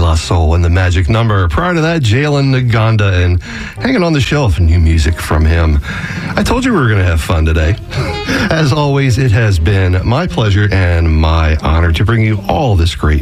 La Soul and the Magic Number. Prior to that, Jalen Naganda and Hanging on the Shelf, new music from him. I told you we were going to have fun today. As always, it has been my pleasure and my honor to bring you all this great